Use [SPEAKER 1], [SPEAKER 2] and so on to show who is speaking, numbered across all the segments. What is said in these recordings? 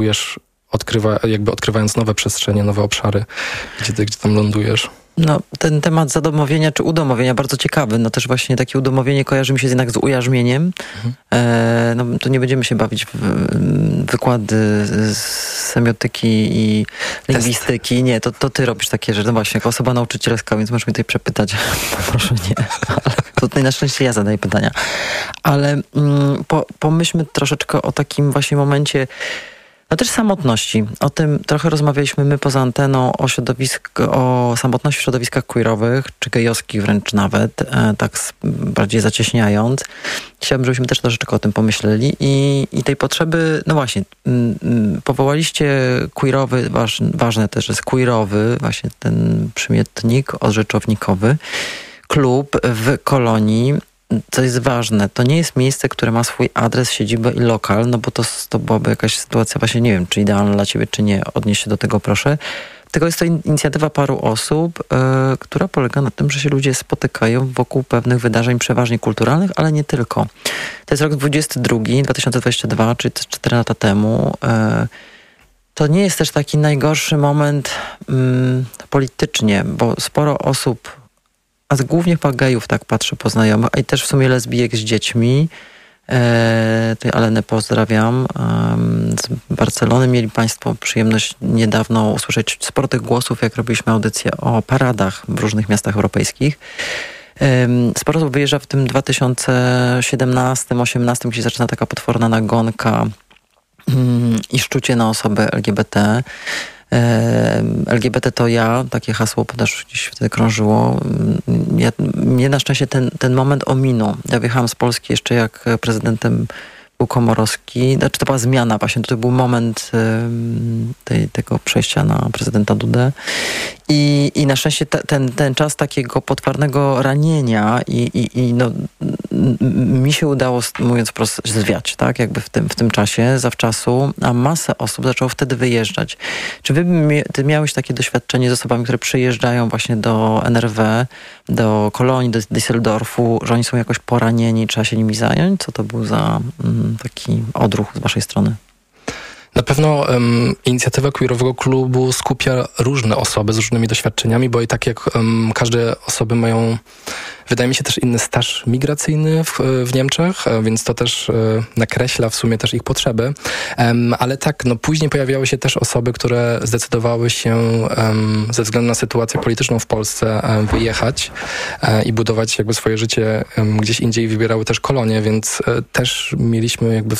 [SPEAKER 1] odkrywając nowe przestrzenie, nowe obszary, gdzie tam lądujesz.
[SPEAKER 2] No, ten temat zadomowienia czy udomowienia bardzo ciekawy. No też właśnie takie udomowienie kojarzy mi się jednak z ujarzmieniem. No to nie będziemy się bawić w wykłady z semiotyki i lingwistyki. Nie, to ty robisz takie rzeczy. No właśnie, jako osoba nauczycielska, więc możesz mnie tutaj przepytać. Proszę nie. Ale tutaj na szczęście ja zadaję pytania. Ale pomyślmy troszeczkę o takim właśnie momencie no też samotności. O tym trochę rozmawialiśmy my poza anteną, o samotności w środowiskach queerowych, czy gejowskich wręcz nawet, tak bardziej zacieśniając. Chciałbym, żebyśmy też troszeczkę o tym pomyśleli i tej potrzeby, no właśnie, powołaliście queerowy, ważne też jest queerowy, właśnie ten przymiotnik odrzeczownikowy, klub w Kolonii. Co jest ważne, to nie jest miejsce, które ma swój adres, siedzibę i lokal, no bo to byłaby jakaś sytuacja właśnie, nie wiem, czy idealna dla ciebie, czy nie. Odnieś się do tego, proszę. Tylko jest to inicjatywa paru osób, która polega na tym, że się ludzie spotykają wokół pewnych wydarzeń przeważnie kulturalnych, ale nie tylko. To jest rok 2022, czyli 4 lata temu. To nie jest też taki najgorszy moment politycznie, bo sporo osób, a głównie gejów, tak patrzę po znajomych, a i też w sumie lesbijek z dziećmi. Tutaj Alenę pozdrawiam. Z Barcelony mieli państwo przyjemność niedawno usłyszeć sporo tych głosów, jak robiliśmy audycję o paradach w różnych miastach europejskich. Sporo osób wyjeżdża w tym 2017-2018, gdzie zaczyna taka potworna nagonka i szczucie na osoby LGBT. LGBT to ja, takie hasło też gdzieś wtedy krążyło. Mnie na szczęście ten moment ominął. Ja wyjechałam z Polski jeszcze jak prezydentem był Komorowski. Znaczy to była zmiana właśnie, to był moment tego przejścia na prezydenta Dudę. I na szczęście ten czas takiego potwarnego ranienia i no, mi się udało, mówiąc wprost, zwiać, tak? Jakby w tym czasie, zawczasu, a masę osób zaczęło wtedy wyjeżdżać. Czy ty miałeś takie doświadczenie z osobami, które przyjeżdżają właśnie do NRW, do Kolonii, do Düsseldorfu, że oni są jakoś poranieni, trzeba się nimi zająć? Co to był za taki odruch z waszej strony?
[SPEAKER 1] Na pewno inicjatywa queerowego klubu skupia różne osoby z różnymi doświadczeniami, bo i tak jak każde osoby mają, wydaje mi się, też inny staż migracyjny w Niemczech, więc to też nakreśla w sumie też ich potrzeby. Ale tak, no później pojawiały się też osoby, które zdecydowały się ze względu na sytuację polityczną w Polsce wyjechać i budować jakby swoje życie gdzieś indziej, wybierały też kolonie, więc też mieliśmy jakby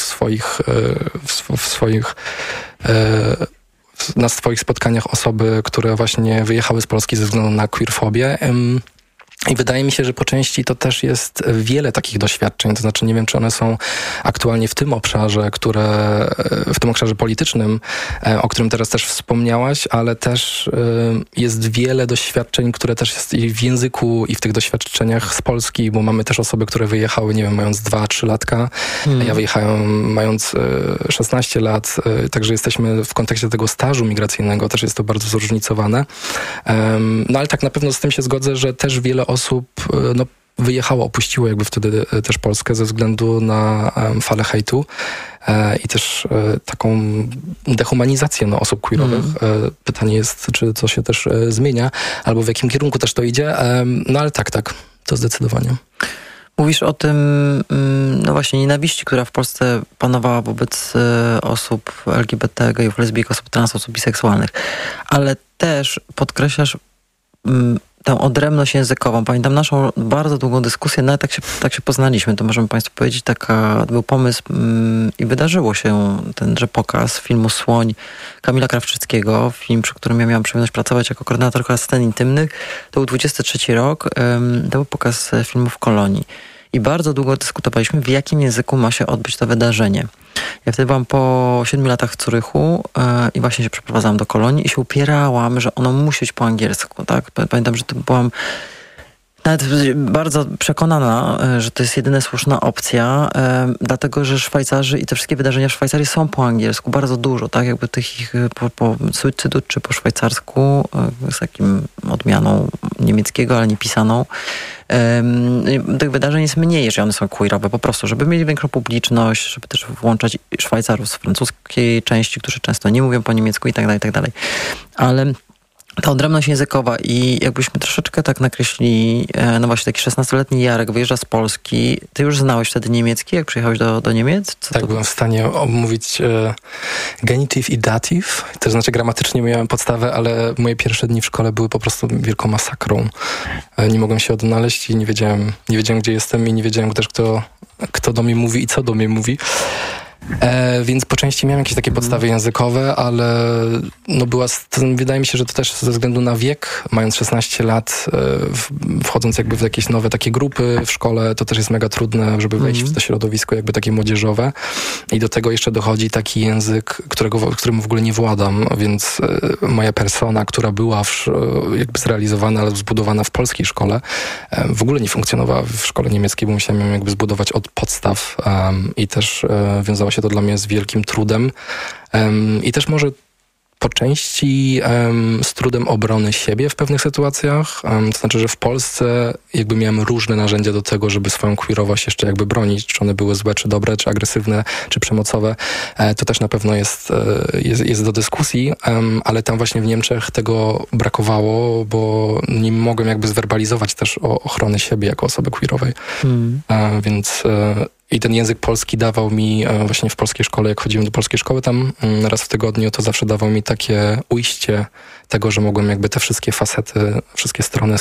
[SPEAKER 1] na swoich spotkaniach osoby, które właśnie wyjechały z Polski ze względu na queerfobię. I wydaje mi się, że po części to też jest wiele takich doświadczeń, to znaczy nie wiem, czy one są aktualnie w tym obszarze, w tym obszarze politycznym, o którym teraz też wspomniałaś, ale też jest wiele doświadczeń, które też jest i w języku, i w tych doświadczeniach z Polski, bo mamy też osoby, które wyjechały, nie wiem, mając 2-3 latka. Ja wyjechałem mając 16 lat, także jesteśmy w kontekście tego stażu migracyjnego, też jest to bardzo zróżnicowane. No ale tak na pewno z tym się zgodzę, że też wiele osób wyjechało, opuściło jakby wtedy też Polskę ze względu na falę hejtu i też taką dehumanizację osób queerowych. Pytanie jest, czy to się też zmienia, albo w jakim kierunku też to idzie. No ale tak, to zdecydowanie.
[SPEAKER 2] Mówisz o tym, no właśnie, nienawiści, która w Polsce panowała wobec osób LGBT, gejów, lesbijek, osób trans, osób biseksualnych, ale też podkreślasz tę odrębność językową. Pamiętam naszą bardzo długą dyskusję, nawet tak się poznaliśmy, to możemy państwu powiedzieć, był pomysł i wydarzyło się tenże pokaz filmu Słoń Kamila Krawczyckiego, film, przy którym ja miałam przyjemność pracować jako koordynatorka scen intymnych. To był 23 rok, to był pokaz filmu w Kolonii. I bardzo długo dyskutowaliśmy, w jakim języku ma się odbyć to wydarzenie. Ja wtedy byłam po 7 latach w Zurychu i właśnie się przeprowadzałam do Kolonii i się upierałam, że ono musi być po angielsku, tak? Pamiętam, że to byłam Nawet bardzo przekonana, że to jest jedyna słuszna opcja, dlatego, że Szwajcarzy i te wszystkie wydarzenia w Szwajcarii są po angielsku, bardzo dużo, tak? Jakby tych ich po Suizydut czy po szwajcarsku, z takim odmianą niemieckiego, ale nie pisaną. Tych wydarzeń jest mniej, jeżeli one są queerowe, po prostu, żeby mieli większą publiczność, żeby też włączać Szwajcarów z francuskiej części, którzy często nie mówią po niemiecku i tak dalej, i tak dalej. Ale ta odrębność językowa i jakbyśmy troszeczkę tak nakreślili, no właśnie taki 16-letni Jarek wyjeżdża z Polski. Ty już znałeś wtedy niemiecki, jak przyjechałeś do Niemiec?
[SPEAKER 1] Tak, byłem w stanie omówić genityw i datyw. To znaczy gramatycznie miałem podstawę, ale moje pierwsze dni w szkole były po prostu wielką masakrą. Nie mogłem się odnaleźć i nie wiedziałem, gdzie jestem i nie wiedziałem też, kto do mnie mówi i co do mnie mówi. Więc po części miałem jakieś takie podstawy językowe, ale no wydaje mi się, że to też ze względu na wiek, mając 16 lat, wchodząc jakby w jakieś nowe takie grupy w szkole, to też jest mega trudne, żeby wejść w to środowisko jakby takie młodzieżowe. I do tego jeszcze dochodzi taki język, którym w ogóle nie władam, więc moja persona, która była jakby zrealizowana, ale zbudowana w polskiej szkole, w ogóle nie funkcjonowała w szkole niemieckiej, bo musiałem ją jakby zbudować od podstaw i też wiązało się to dla mnie z wielkim trudem i też może po części z trudem obrony siebie w pewnych sytuacjach. To znaczy, że w Polsce jakby miałem różne narzędzia do tego, żeby swoją queerowość jeszcze jakby bronić, czy one były złe, czy dobre, czy agresywne, czy przemocowe. To też na pewno jest do dyskusji, ale tam właśnie w Niemczech tego brakowało, bo nie mogłem jakby zwerbalizować też ochrony siebie jako osoby queerowej. Więc i ten język polski dawał mi właśnie w polskiej szkole, jak chodziłem do polskiej szkoły tam raz w tygodniu, to zawsze dawał mi takie ujście tego, że mogłem jakby te wszystkie facety, wszystkie strony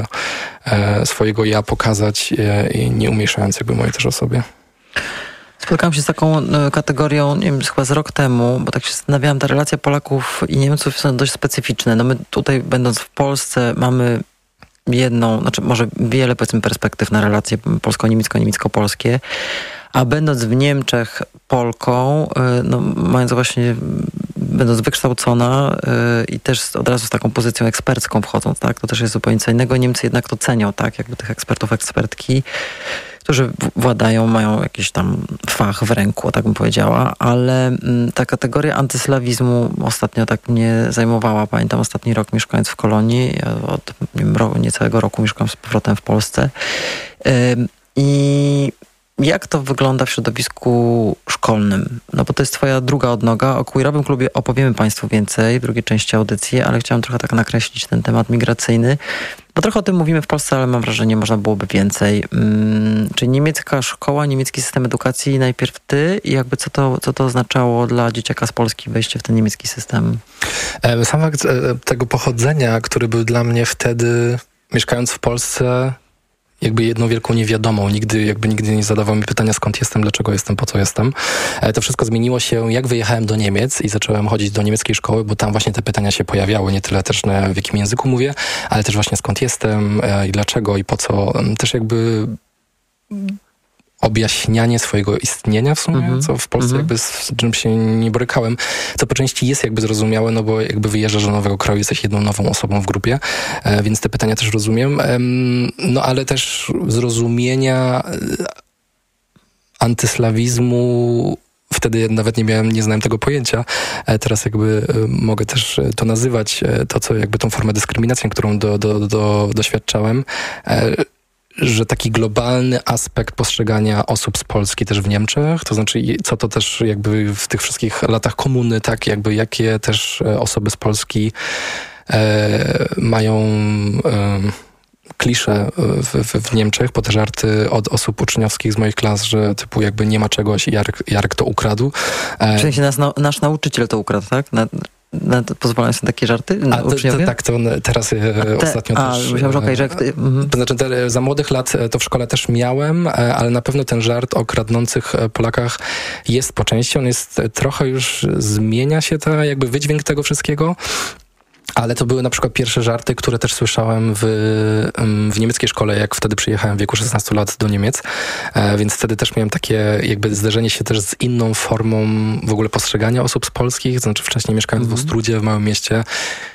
[SPEAKER 1] swojego ja pokazać i nie umieszczając jakby mojej też osobie.
[SPEAKER 2] Spotkałem się z taką kategorią, nie wiem, chyba z rok temu, bo tak się zastanawiałam, ta relacja Polaków i Niemców są dość specyficzne. No my tutaj, będąc w Polsce, mamy znaczy może wiele, powiedzmy, perspektyw na relacje polsko-niemiecko, niemiecko-polskie, a będąc w Niemczech Polką, no będąc wykształcona i też od razu z taką pozycją ekspercką wchodząc, tak, to też jest zupełnie co innego. Niemcy jednak to cenią, tak, jakby tych ekspertów, ekspertki, którzy mają jakiś tam fach w ręku, tak bym powiedziała, ale ta kategoria antyslawizmu ostatnio tak mnie zajmowała. Pamiętam ostatni rok mieszkając w Kolonii, od niecałego roku mieszkam z powrotem w Polsce. I jak to wygląda w środowisku szkolnym? No bo to jest twoja druga odnoga. O queerowym klubie opowiemy Państwu więcej w drugiej części audycji, ale chciałam trochę tak nakreślić ten temat migracyjny. Bo trochę o tym mówimy w Polsce, ale mam wrażenie, można byłoby więcej. Czyli niemiecka szkoła, niemiecki system edukacji, najpierw ty i jakby co to oznaczało dla dzieciaka z Polski wejście w ten niemiecki system?
[SPEAKER 1] Sam fakt tego pochodzenia, który był dla mnie wtedy, mieszkając w Polsce, jakby jedną wielką niewiadomą. Nigdy nie zadawał mi pytania, skąd jestem, dlaczego jestem, po co jestem. To wszystko zmieniło się, jak wyjechałem do Niemiec i zacząłem chodzić do niemieckiej szkoły, bo tam właśnie te pytania się pojawiały. Nie tyle też w jakim języku mówię, ale też właśnie skąd jestem i dlaczego i po co. Też jakby objaśnianie swojego istnienia w sumie, co w Polsce jakby z czym się nie borykałem, co po części jest jakby zrozumiałe, no bo jakby wyjeżdżasz do nowego kraju, jesteś jedną nową osobą w grupie, więc te pytania też rozumiem, no ale też zrozumienia antyslawizmu. Wtedy nawet nie znałem tego pojęcia. Teraz jakby mogę też to nazywać, to co jakby tą formę dyskryminacji, którą doświadczałem, że taki globalny aspekt postrzegania osób z Polski też w Niemczech, to znaczy co to też jakby w tych wszystkich latach komuny, tak jakby jakie też osoby z Polski mają klisze w Niemczech, po te żarty od osób uczniowskich z moich klas, że typu jakby nie ma czegoś, Jarek to ukradł.
[SPEAKER 2] W sensie nasz nauczyciel to ukradł, tak? Pozwalają sobie takie żarty?
[SPEAKER 1] Tak, to teraz ostatnio też...
[SPEAKER 2] Myślałem, że okej, że...
[SPEAKER 1] To znaczy, za młodych lat to w szkole też miałem, ale na pewno ten żart o kradnących Polakach jest po części. On jest trochę już, zmienia się jakby wydźwięk tego wszystkiego. Ale to były na przykład pierwsze żarty, które też słyszałem w niemieckiej szkole, jak wtedy przyjechałem w wieku 16 lat do Niemiec, więc wtedy też miałem takie jakby zderzenie się też z inną formą w ogóle postrzegania osób z polskich, to znaczy wcześniej mieszkając w Ostródzie, w małym mieście,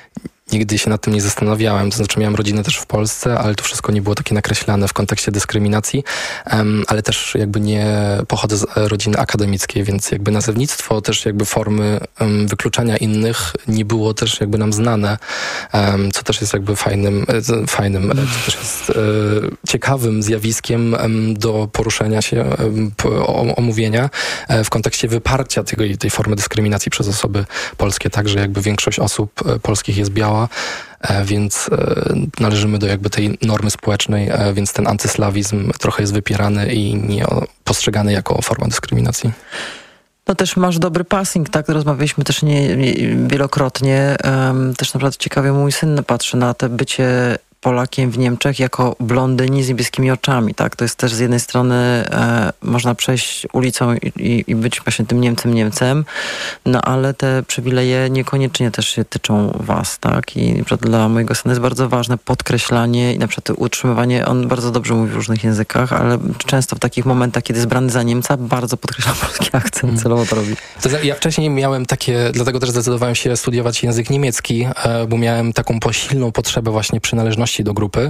[SPEAKER 1] nigdy się nad tym nie zastanawiałem. To znaczy miałem rodzinę też w Polsce, ale to wszystko nie było takie nakreślane w kontekście dyskryminacji, ale też jakby nie pochodzę z rodziny akademickiej, więc jakby nazewnictwo, też jakby formy wykluczania innych nie było też jakby nam znane, co też jest jakby fajnym, co też jest ciekawym zjawiskiem do poruszenia się, omówienia w kontekście wyparcia tej formy dyskryminacji przez osoby polskie, także jakby większość osób polskich jest biała, więc należymy do jakby tej normy społecznej, więc ten antyslawizm trochę jest wypierany i nie postrzegany jako forma dyskryminacji.
[SPEAKER 2] No też masz dobry passing, tak? Rozmawialiśmy też wielokrotnie. Też naprawdę ciekawie mój syn patrzy na te bycie Polakiem w Niemczech jako blondyni z niebieskimi oczami, tak? To jest też z jednej strony można przejść ulicą i być właśnie tym Niemcem, no ale te przywileje niekoniecznie też się tyczą was, tak? I na przykład dla mojego syna jest bardzo ważne podkreślanie i na przykład utrzymywanie, on bardzo dobrze mówi w różnych językach, ale często w takich momentach, kiedy jest brany za Niemca, bardzo podkreśla polski akcent, celowo to robi.
[SPEAKER 1] Ja wcześniej miałem takie, dlatego też zdecydowałem się studiować język niemiecki, bo miałem taką silną potrzebę właśnie przynależności do grupy.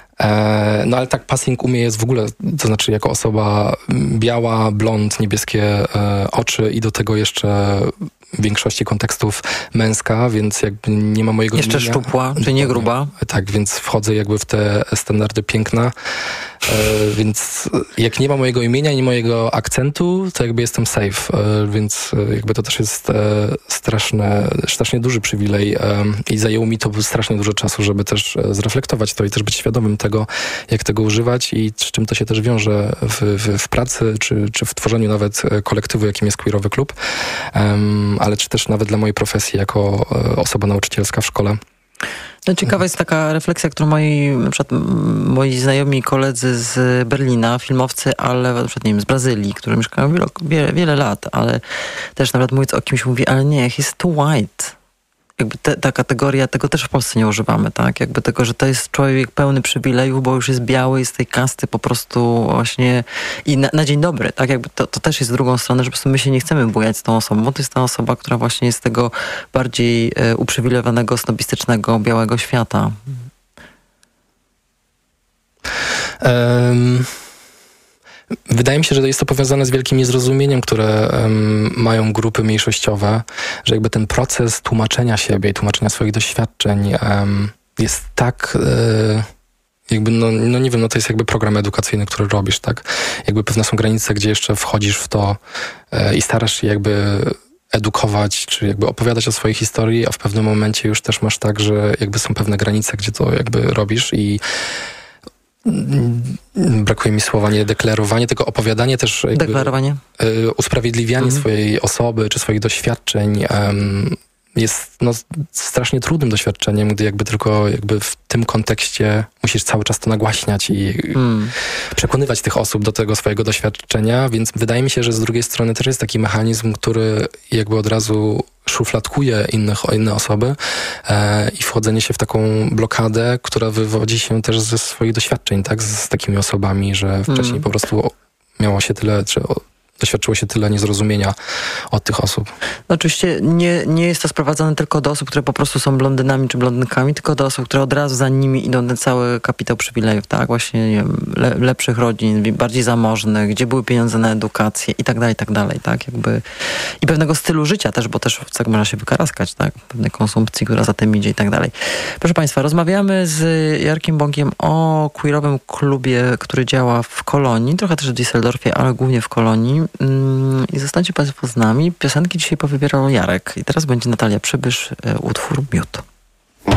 [SPEAKER 1] No ale tak passing u mnie jest w ogóle, to znaczy jako osoba biała, blond, niebieskie oczy i do tego jeszcze w większości kontekstów męska, więc jakby nie ma mojego
[SPEAKER 2] jeszcze imienia. Szczupła, czy nie gruba.
[SPEAKER 1] Tak, więc wchodzę jakby w te standardy piękna, więc jak nie ma mojego imienia, nie mojego akcentu, to jakby jestem safe, więc jakby to też jest strasznie duży przywilej i zajęło mi to strasznie dużo czasu, żeby też zreflektować to i też być świadomym tego, jak tego używać i z czym to się też wiąże w pracy, czy w tworzeniu nawet kolektywu, jakim jest Queerowy Klub, ale czy też nawet dla mojej profesji jako osoba nauczycielska w szkole.
[SPEAKER 2] No ciekawa jest taka refleksja, którą moi znajomi koledzy z Berlina, filmowcy, ale na przykład, nie wiem, z Brazylii, którzy mieszkają wiele lat, ale też nawet mówiąc o kimś mówi, ale nie, he's too white. Jakby ta kategoria, tego też w Polsce nie używamy, tak? Jakby tego, że to jest człowiek pełny przywilejów, bo już jest biały, jest z tej kasty po prostu właśnie i na dzień dobry, tak? Jakby to też jest drugą stronę, że po prostu my się nie chcemy bujać z tą osobą, bo to jest ta osoba, która właśnie jest z tego bardziej uprzywilejowanego, snobistycznego, białego świata.
[SPEAKER 1] Wydaje mi się, że jest to powiązane z wielkim niezrozumieniem, które mają grupy mniejszościowe, że jakby ten proces tłumaczenia siebie i tłumaczenia swoich doświadczeń jest tak jakby, no nie wiem, no to jest jakby program edukacyjny, który robisz, tak? Jakby pewne są granice, gdzie jeszcze wchodzisz w to i starasz się jakby edukować, czy jakby opowiadać o swojej historii, a w pewnym momencie już też masz tak, że jakby są pewne granice, gdzie to jakby robisz i brakuje mi słowa, nie deklarowanie, tylko opowiadanie też jakby,
[SPEAKER 2] deklarowanie.
[SPEAKER 1] Usprawiedliwianie swojej osoby, czy swoich doświadczeń jest strasznie trudnym doświadczeniem, gdy jakby tylko jakby w tym kontekście musisz cały czas to nagłaśniać i przekonywać tych osób do tego swojego doświadczenia, więc wydaje mi się, że z drugiej strony też jest taki mechanizm, który jakby od razu szufladkuje inne osoby i wchodzenie się w taką blokadę, która wywodzi się też ze swoich doświadczeń, tak, z takimi osobami, że wcześniej po prostu miało się tyle, czy doświadczyło się tyle niezrozumienia od tych osób.
[SPEAKER 2] No oczywiście nie jest to sprowadzane tylko do osób, które po prostu są blondynami czy blondynkami, tylko do osób, które od razu za nimi idą ten cały kapitał przywilejów, tak? Właśnie, nie wiem, lepszych rodzin, bardziej zamożnych, gdzie były pieniądze na edukację i tak dalej, tak? Jakby i pewnego stylu życia też, bo też tak można się wykaraskać, tak? Pewnej konsumpcji, która za tym idzie i tak dalej. Proszę Państwa, rozmawiamy z Jarkiem Bąkiem o queerowym klubie, który działa w Kolonii, trochę też w Düsseldorfie, ale głównie w Kolonii. I zostańcie Państwo z nami. Piosenki dzisiaj powybierał Jarek. I teraz będzie Natalia Przybysz, utwór Miód.